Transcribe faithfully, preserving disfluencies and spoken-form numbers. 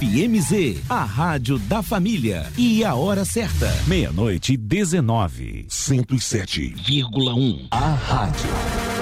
F M Z, a rádio da família. E a hora certa, meia-noite e dezenove. cento e sete vírgula um, a rádio